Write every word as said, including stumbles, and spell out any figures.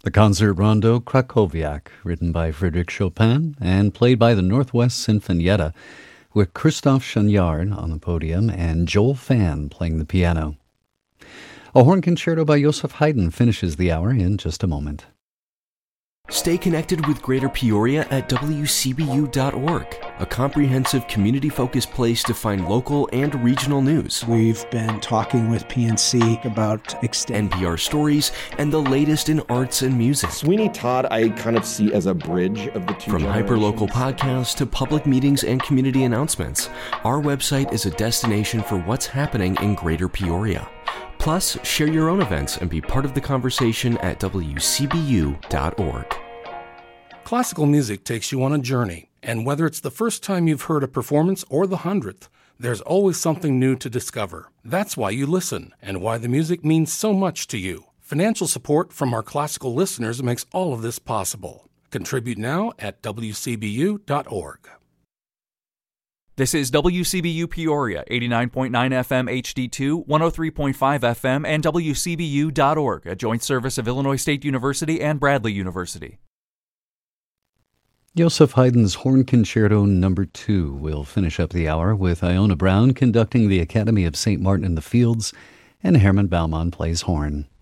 The concert rondo Krakowiak, written by Frédéric Chopin and played by the Northwest Sinfonietta, with Christophe Chagnard on the podium and Joel Fan playing the piano. A horn concerto by Joseph Haydn finishes the hour in just a moment. Stay connected with Greater Peoria at W C B U dot org, a comprehensive community-focused place to find local and regional news. We've been talking with P N C about extend N P R stories and the latest in arts and music. Sweeney Todd I kind of see as a bridge of the two From generations. hyperlocal podcasts to public meetings and community announcements, our website is a destination for what's happening in Greater Peoria. Plus, share your own events and be part of the conversation at W C B U dot org. Classical music takes you on a journey, and whether it's the first time you've heard a performance or the hundredth, there's always something new to discover. That's why you listen, and why the music means so much to you. Financial support from our classical listeners makes all of this possible. Contribute now at W C B U dot org. This is W C B U Peoria, eighty-nine point nine F M H D two, one oh three point five F M, and W C B U dot org, a joint service of Illinois State University and Bradley University. Joseph Haydn's Horn Concerto Number Two will finish up the hour with Iona Brown conducting the Academy of Saint Martin in the Fields, and Herman Baumann plays horn.